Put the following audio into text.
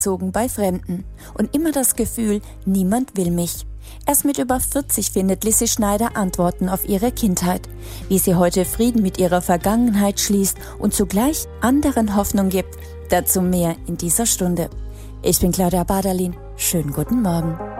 zurückgezogen bei Fremden und immer das Gefühl, niemand will mich. Erst mit über 40 findet Lissy Schneider Antworten auf ihre Kindheit, wie sie heute Frieden mit ihrer Vergangenheit schließt und zugleich anderen Hoffnung gibt. Dazu mehr in dieser Stunde. Ich bin Claudia Baderlin. Schönen guten Morgen.